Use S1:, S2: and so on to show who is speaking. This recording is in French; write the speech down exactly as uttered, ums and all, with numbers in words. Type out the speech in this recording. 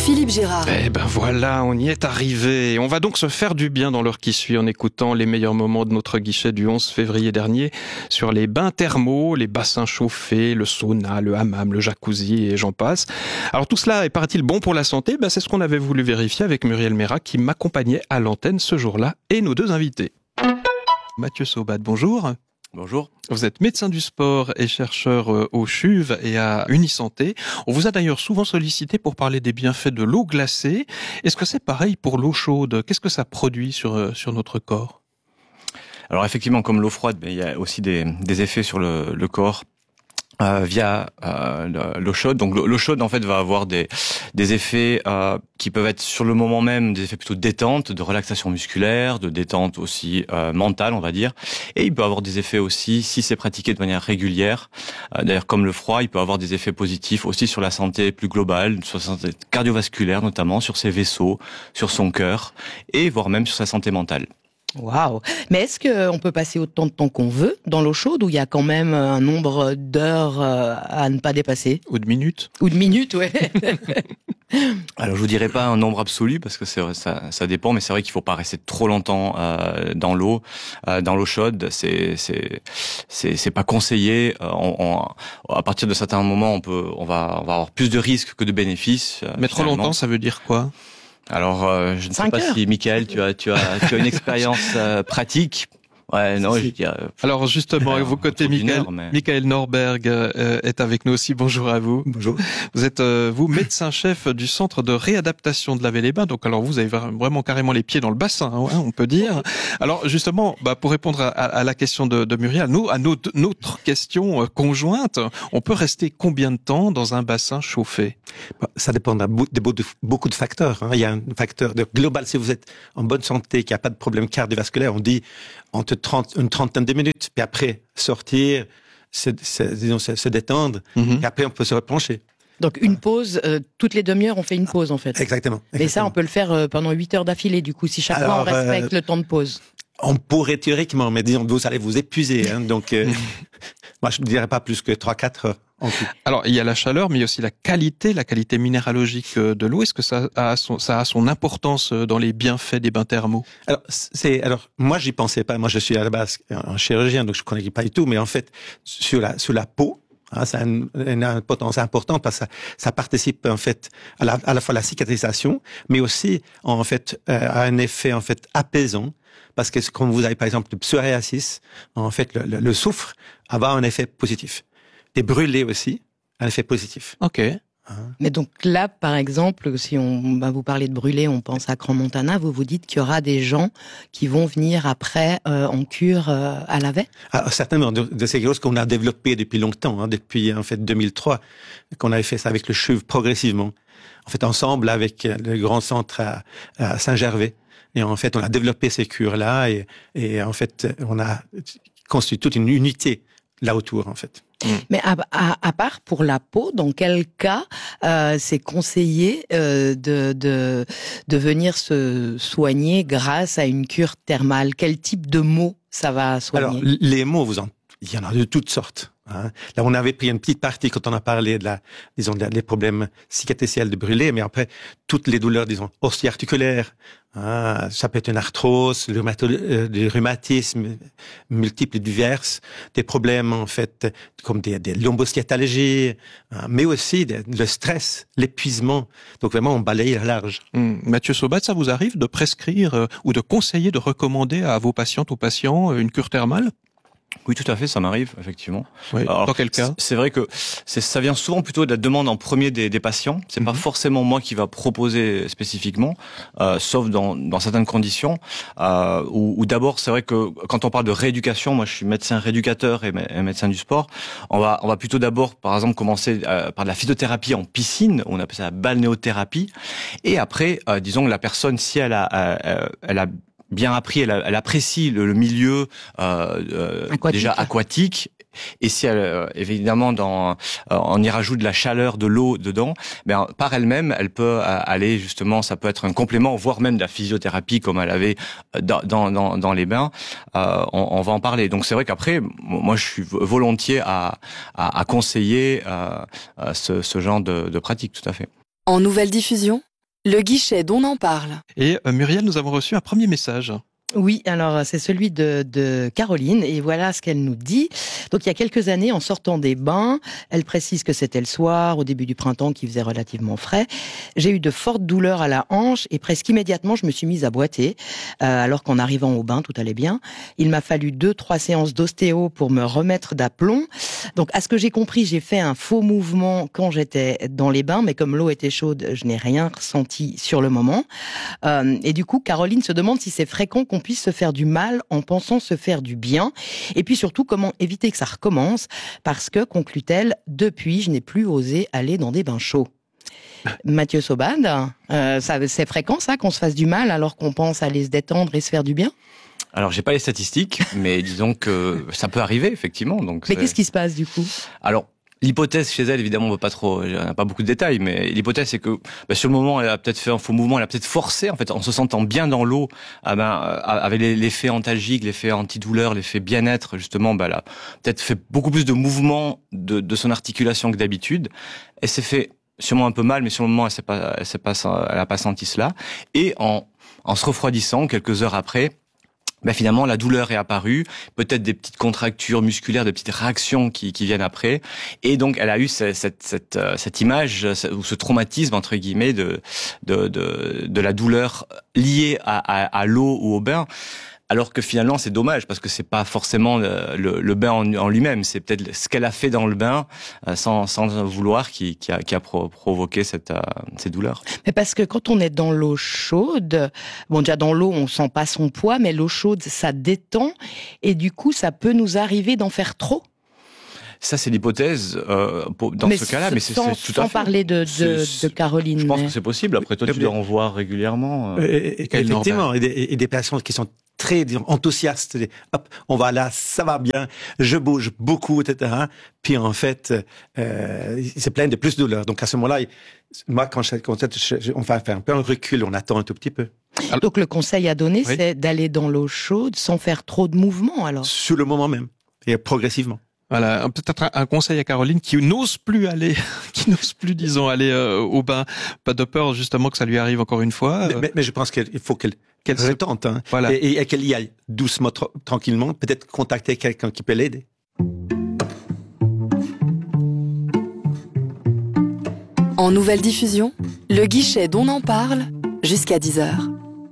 S1: Philippe Gérard.
S2: Eh ben voilà, on y est arrivé. On va donc se faire du bien dans l'heure qui suit en écoutant les meilleurs moments de notre guichet du onze février dernier sur les bains thermaux, les bassins chauffés, le sauna, le hammam, le jacuzzi et j'en passe. Alors tout cela est paraît-il bon pour la santé ? Ben, c'est ce qu'on avait voulu vérifier avec Muriel Mérat qui m'accompagnait à l'antenne ce jour-là et nos deux invités. Mathieu Saubat, bonjour.
S3: Bonjour.
S2: Vous êtes médecin du sport et chercheur au C H U V et à Unisanté. On vous a d'ailleurs souvent sollicité pour parler des bienfaits de l'eau glacée. Est-ce que c'est pareil pour l'eau chaude ? Qu'est-ce que ça produit sur, sur notre corps ?
S3: Alors effectivement, comme l'eau froide, il y a aussi des, des effets sur le, le corps. Euh, via euh, l'eau chaude. Donc l'eau chaude en fait va avoir des des effets euh, qui peuvent être sur le moment même des effets plutôt de détente, de relaxation musculaire, de détente aussi euh, mentale, on va dire. Et il peut avoir des effets aussi si c'est pratiqué de manière régulière. Euh, d'ailleurs comme le froid, il peut avoir des effets positifs aussi sur la santé plus globale, sur la santé cardiovasculaire notamment, sur ses vaisseaux, sur son cœur et voire même sur sa santé mentale.
S4: Waouh! Mais est-ce qu'on peut passer autant de temps qu'on veut dans l'eau chaude ou il y a quand même un nombre d'heures à ne pas dépasser?
S2: Ou de minutes?
S4: Ou de minutes, ouais.
S3: Alors je vous dirais pas un nombre absolu parce que c'est vrai, ça, ça dépend, mais c'est vrai qu'il faut pas rester trop longtemps euh, dans l'eau, euh, dans l'eau chaude. C'est c'est c'est c'est pas conseillé. Euh, on, on, à partir de certains moments, on peut on va on va avoir plus de risques que de bénéfices. Euh,
S2: Mais trop
S3: finalement.
S2: longtemps, ça veut dire quoi?
S3: Alors, euh, je ne sais pas
S4: heures.
S3: si, Michael, tu as, tu as, tu as une expérience euh, pratique. Ouais, non,
S2: Si.
S3: je dirais.
S2: Alors justement, à vos côtés,
S3: autour d'une
S2: Michael,
S3: heure, mais-
S2: Michael Norberg euh, est avec nous aussi. Bonjour à vous.
S5: Bonjour.
S2: Vous êtes, euh, vous, médecin-chef du centre de réadaptation de la Vallée-les-Bains. Donc, alors, vous avez vraiment carrément les pieds dans le bassin, hein, on peut dire. Alors, justement, bah, pour répondre à, à la question de, de Muriel, nous, à notre, notre question conjointe, on peut rester combien de temps dans un bassin chauffé?
S5: Ça dépend de beaucoup de, beaucoup de facteurs. Hein. Il y a un facteur de global. Si vous êtes en bonne santé, qu'il n'y a pas de problème cardiovasculaire, on dit entre trente, une trentaine de minutes. Puis après, sortir, se, se, disons, se, se détendre.
S2: Mm-hmm.
S5: Et après, on peut se replancher.
S4: Donc une pause, euh, toutes les demi-heures, on fait une pause en fait.
S5: Exactement. exactement.
S4: Mais ça, on peut le faire euh, pendant huit heures d'affilée, du coup, si chaque
S5: Alors,
S4: fois on respecte
S5: euh,
S4: le temps de pause.
S5: On pourrait théoriquement, mais disons, vous allez vous épuiser. Hein. Donc, euh, moi, je ne dirais pas plus que trois quatre heures en tout.
S2: Alors, il y a la chaleur, mais il y a aussi la qualité, la qualité minéralogique de l'eau. Est-ce que ça a son, ça a son importance dans les bienfaits des bains thermaux?
S5: Alors, c'est, alors, moi, j'y pensais pas. Moi, je suis à la base un chirurgien, donc je connais pas du tout. Mais en fait, sur la, sur la peau, hein, ça a une, une importance importante parce que ça, ça participe en fait à la, à la fois à la cicatrisation, mais aussi en fait euh, à un effet en fait apaisant. Parce que comme vous avez par exemple le psoriasis, en fait, le, le, le soufre va avoir un effet positif. Des brûlés aussi, un effet positif.
S2: Ok.
S4: Mais donc là, par exemple, si on bah, vous parlez de brûler, on pense à Crans-Montana, vous vous dites qu'il y aura des gens qui vont venir après euh, en cure euh, à la baie?
S5: Alors, certainement, de, de ces choses qu'on a développées depuis longtemps, hein, depuis en fait deux mille trois, qu'on avait fait ça avec le C H U V progressivement. En fait, ensemble avec le grand centre à, à Saint-Gervais. Et en fait, on a développé ces cures-là et, et en fait, on a construit toute une unité là autour, en fait.
S4: Mais à, à, à part pour la peau, dans quel cas euh, c'est conseillé euh, de, de, de venir se soigner grâce à une cure thermale? Quel type de maux ça va soigner?
S5: Alors, les mots, vous en, il y en a de toutes sortes. Hein. Là, on avait pris une petite partie quand on a parlé de la, disons, des problèmes cicatriciels de brûlés, mais après, toutes les douleurs, disons, ossio-articulaires, hein, ça peut être une arthrose, le rhumato- du rhumatisme multiples et divers, des problèmes, en fait, comme des, des lombosciatalgies, hein, mais aussi des, le stress, l'épuisement. Donc, vraiment, on balaye à large.
S2: Hum. Mathieu Saubat, ça vous arrive de prescrire euh, ou de conseiller, de recommander à vos patientes, aux patients, une cure thermale?
S3: Oui, tout à fait, ça m'arrive, effectivement.
S2: Oui.
S3: Alors,
S2: dans quel cas?
S3: C'est vrai que c'est, ça vient souvent plutôt de la demande en premier des, des patients. C'est mm-hmm. pas forcément moi qui va proposer spécifiquement, euh, sauf dans, dans certaines conditions. Euh, où, où d'abord, c'est vrai que quand on parle de rééducation, moi je suis médecin rééducateur et, et médecin du sport, on va, on va plutôt d'abord, par exemple, commencer euh, par de la phytothérapie en piscine, on appelle ça la balnéothérapie. Et après, euh, disons que la personne, si elle a, euh, elle a bien appris, elle, elle apprécie le, le milieu euh, euh,
S4: aquatique.
S3: déjà aquatique. Et si elle, euh, évidemment, dans, euh, on y rajoute de la chaleur, de l'eau dedans, ben par elle-même, elle peut euh, aller justement, ça peut être un complément, voire même de la physiothérapie comme elle avait dans dans dans, dans les bains. Euh, on, on va en parler. Donc c'est vrai qu'après, moi, je suis volontiers à à, à conseiller euh, ce, ce genre de, de pratique, tout à fait.
S1: En nouvelle diffusion, le guichet d'On en parle.
S2: Et euh, Muriel, nous avons reçu un premier message.
S4: Oui, alors c'est celui de, de Caroline et voilà ce qu'elle nous dit. Donc il y a quelques années, en sortant des bains, elle précise que c'était le soir, au début du printemps, qui faisait relativement frais. J'ai eu de fortes douleurs à la hanche et presque immédiatement, je me suis mise à boiter. Euh, alors qu'en arrivant au bain, tout allait bien. Il m'a fallu deux, trois séances d'ostéo pour me remettre d'aplomb. Donc à ce que j'ai compris, j'ai fait un faux mouvement quand j'étais dans les bains, mais comme l'eau était chaude, je n'ai rien ressenti sur le moment. Euh, et du coup, Caroline se demande si c'est fréquent qu'on puisse se faire du mal en pensant se faire du bien. Et puis surtout, comment éviter que ça recommence. Parce que, conclut-elle, depuis, je n'ai plus osé aller dans des bains chauds. Mathieu Sobad, euh, ça, c'est fréquent ça, qu'on se fasse du mal alors qu'on pense aller se détendre et se faire du bien ?
S3: Alors, j'ai pas les statistiques, mais disons que ça peut arriver, effectivement. Donc,
S4: mais
S3: c'est...
S4: qu'est-ce qui se passe, du coup ?
S3: Alors, l'hypothèse chez elle, évidemment, on veut pas trop, il n'y a pas beaucoup de détails, mais l'hypothèse, c'est que, bah, sur le moment, elle a peut-être fait un faux mouvement, elle a peut-être forcé, en fait, en se sentant bien dans l'eau, ah ben, avec l'effet antalgique, l'effet antidouleur, l'effet bien-être, justement, bah, elle a peut-être fait beaucoup plus de mouvements de, de son articulation que d'habitude. Elle s'est fait sûrement un peu mal, mais sur le moment, elle s'est pas, elle s'est pas, elle a pas senti cela. Et en, en se refroidissant, quelques heures après, ben finalement, la douleur est apparue, peut-être des petites contractures musculaires, des petites réactions qui, qui viennent après, et donc elle a eu cette, cette, cette, cette image ou ce traumatisme entre guillemets de de de, de la douleur liée à, à, à l'eau ou au bain. Alors que finalement, c'est dommage parce que c'est pas forcément le, le, le bain en, en lui-même, c'est peut-être ce qu'elle a fait dans le bain euh, sans, sans vouloir qui, qui, a, qui a pro, provoqué cette, euh, ces douleurs.
S4: Mais parce que quand on est dans l'eau chaude, bon déjà dans l'eau on sent pas son poids, mais l'eau chaude ça détend et du coup ça peut nous arriver d'en faire trop.
S3: Ça, c'est l'hypothèse euh, pour, dans
S4: mais
S3: ce cas-là, mais c'est,
S4: sans,
S3: c'est tout à
S4: sans
S3: fait.
S4: parler de, de, de Caroline.
S3: Je pense
S4: mais...
S3: que c'est possible. Après, toi, tu dois en voir régulièrement.
S5: Euh, et, et, effectivement, et des, et des personnes qui sont très disons, enthousiastes. Hop, on va là, ça va bien, je bouge beaucoup, et cetera. Puis en fait, euh, ils se plaignent de plus de douleur. Donc à ce moment-là, moi, quand, je, quand je, je, on va faire un peu un recul, on attend un tout petit peu.
S4: Donc le conseil à donner,
S2: oui.
S4: c'est d'aller dans l'eau chaude sans faire trop de mouvements, alors.
S5: Sur le moment même, et progressivement.
S2: Voilà, peut-être un, un conseil à Caroline qui n'ose plus aller, qui n'ose plus, disons, aller euh, au bain. Pas de peur, justement, que ça lui arrive encore une fois.
S5: Mais, mais, mais je pense qu'il faut qu'elle, qu'elle
S2: Qu'elle
S5: se tente, hein,
S2: voilà.
S5: et, et qu'elle y aille doucement, tra- tranquillement, peut-être contacter quelqu'un qui peut l'aider.
S1: En nouvelle diffusion, le guichet d'On en parle jusqu'à dix heures.